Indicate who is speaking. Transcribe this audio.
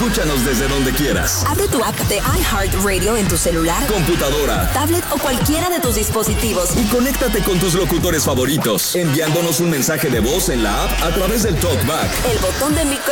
Speaker 1: escúchanos desde donde quieras.
Speaker 2: Abre tu app de iHeartRadio en tu celular,
Speaker 1: computadora,
Speaker 2: tablet o cualquiera de tus dispositivos.
Speaker 1: Y conéctate con tus locutores favoritos, enviándonos un mensaje de voz en la app a través del TalkBack.
Speaker 2: El botón de micrófono